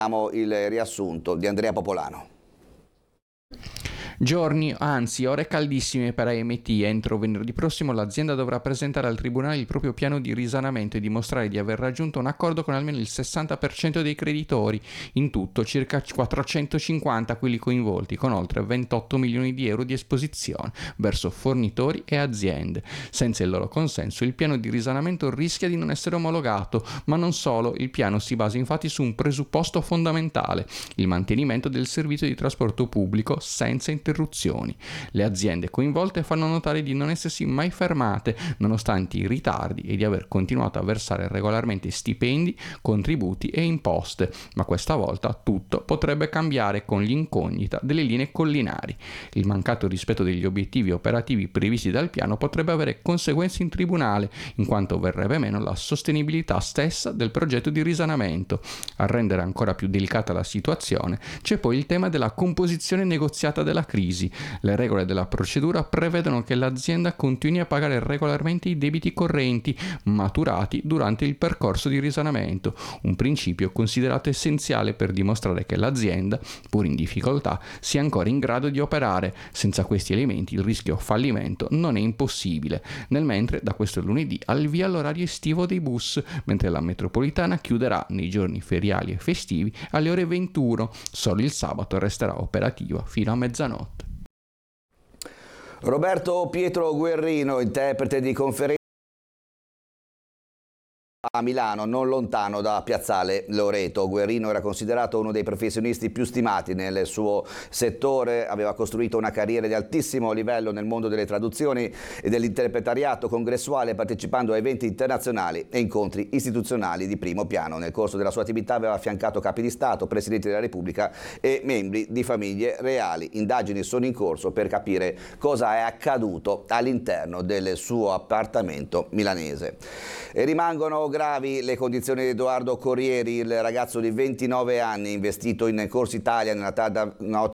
Il riassunto di Andrea Popolano. Giorni, anzi ore caldissime per AMT. Entro venerdì prossimo l'azienda dovrà presentare al Tribunale il proprio piano di risanamento e dimostrare di aver raggiunto un accordo con almeno il 60% dei creditori. In tutto circa 450 quelli coinvolti, con oltre 28 milioni di euro di esposizione verso fornitori e aziende. Senza il loro consenso il piano di risanamento rischia di non essere omologato, ma non solo, il piano si basa infatti su un presupposto fondamentale: il mantenimento del servizio di trasporto pubblico senza interruzioni. Le aziende coinvolte fanno notare di non essersi mai fermate nonostante i ritardi e di aver continuato a versare regolarmente stipendi, contributi e imposte, ma questa volta tutto potrebbe cambiare con l'incognita delle linee collinari. Il mancato rispetto degli obiettivi operativi previsti dal piano potrebbe avere conseguenze in tribunale, in quanto verrebbe meno la sostenibilità stessa del progetto di risanamento. A rendere ancora più delicata la situazione c'è poi il tema della composizione negoziata della crisi. Le regole della procedura prevedono che l'azienda continui a pagare regolarmente i debiti correnti maturati durante il percorso di risanamento, un principio considerato essenziale per dimostrare che l'azienda, pur in difficoltà, sia ancora in grado di operare. Senza questi elementi il rischio fallimento non è impossibile. Nel mentre, da questo lunedì al via l'orario estivo dei bus, mentre la metropolitana chiuderà nei giorni feriali e festivi alle ore 21. Solo il sabato resterà operativa fino a mezzanotte. Roberto Pietro Guerrino, interprete di conferenza a Milano, non lontano da Piazzale Loreto. Guerrino era considerato uno dei professionisti più stimati nel suo settore, aveva costruito una carriera di altissimo livello nel mondo delle traduzioni e dell'interpretariato congressuale, partecipando a eventi internazionali e incontri istituzionali di primo piano. Nel corso della sua attività aveva affiancato capi di Stato, Presidenti della Repubblica e membri di famiglie reali. Indagini sono in corso per capire cosa è accaduto all'interno del suo appartamento milanese. E rimangono gravi le condizioni di Edoardo Corrieri, il ragazzo di 29 anni investito in Corsa Italia nella tarda notte,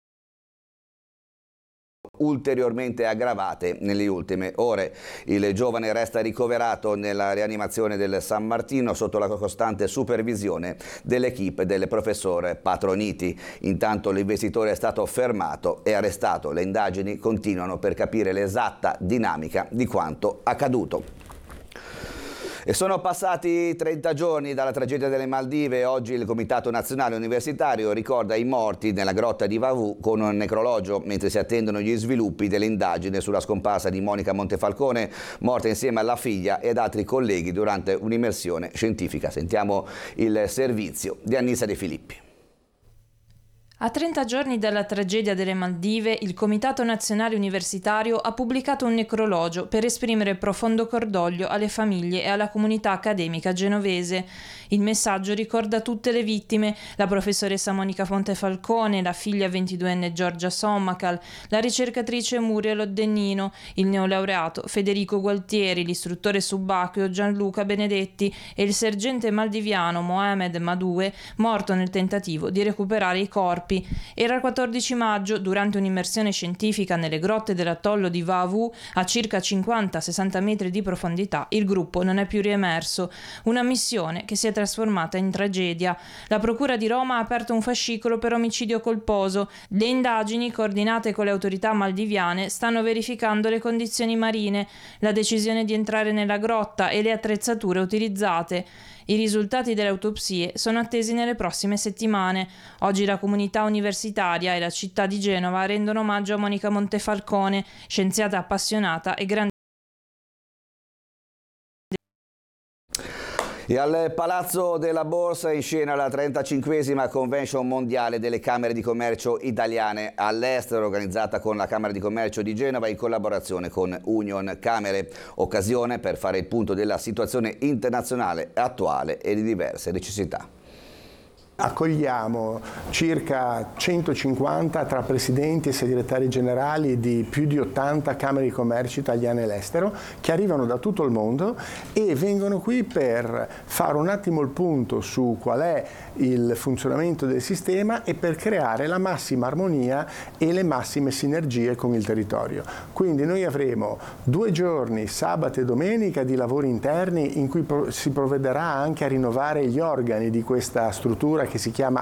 ulteriormente aggravate nelle ultime ore. Il giovane resta ricoverato nella rianimazione del San Martino sotto la costante supervisione dell'equipe del professor Patroniti. Intanto l'investitore è stato fermato e arrestato. Le indagini continuano per capire l'esatta dinamica di quanto accaduto. E sono passati 30 giorni dalla tragedia delle Maldive. Oggi il Comitato Nazionale Universitario ricorda i morti nella grotta di Vavù con un necrologio, mentre si attendono gli sviluppi dell'indagine sulla scomparsa di Monica Montefalcone, morta insieme alla figlia e ad altri colleghi durante un'immersione scientifica. Sentiamo il servizio di Annissa De Filippi. A 30 giorni dalla tragedia delle Maldive, il Comitato Nazionale Universitario ha pubblicato un necrologio per esprimere profondo cordoglio alle famiglie e alla comunità accademica genovese. Il messaggio ricorda tutte le vittime: la professoressa Monica Montefalcone, la figlia 22enne Giorgia Sommacal, la ricercatrice Muriel Oddennino, il neolaureato Federico Gualtieri, l'istruttore subacqueo Gianluca Benedetti e il sergente maldiviano Mohamed Madoué, morto nel tentativo di recuperare i corpi. Era il 14 maggio, durante un'immersione scientifica nelle grotte dell'atollo di Vavù, a circa 50-60 metri di profondità, il gruppo non è più riemerso. Una missione che si è trasformata in tragedia. La Procura di Roma ha aperto un fascicolo per omicidio colposo. Le indagini, coordinate con le autorità maldiviane, stanno verificando le condizioni marine, la decisione di entrare nella grotta e le attrezzature utilizzate. I risultati delle autopsie sono attesi nelle prossime settimane. Oggi la comunità universitaria e la città di Genova rendono omaggio a Monica Montefalcone, scienziata appassionata e grande. E al Palazzo della Borsa in scena la 35esima Convention mondiale delle Camere di Commercio italiane all'estero, organizzata con la Camera di Commercio di Genova in collaborazione con Union Camere. Occasione per fare il punto della situazione internazionale attuale e di diverse necessità. Accogliamo circa 150 tra presidenti e segretari generali di più di 80 Camere di Commercio italiane all'estero che arrivano da tutto il mondo e vengono qui per fare un attimo il punto su qual è il funzionamento del sistema e per creare la massima armonia e le massime sinergie con il territorio. Quindi noi avremo 2 giorni, sabato e domenica, di lavori interni in cui si provvederà anche a rinnovare gli organi di questa struttura che si chiama